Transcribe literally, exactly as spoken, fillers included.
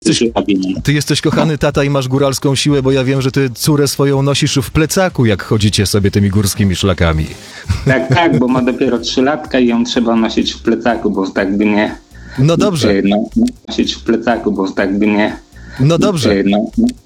Jesteś, kabinie. ty jesteś kochany tata i masz góralską siłę, bo ja wiem, że ty córę swoją nosisz w plecaku, jak chodzicie sobie tymi górskimi szlakami. Tak, tak, bo ma dopiero trzylatka i ją trzeba nosić w plecaku, bo tak by nie... No dobrze, No, nosić w plecaku, bo tak by nie... no dobrze. No,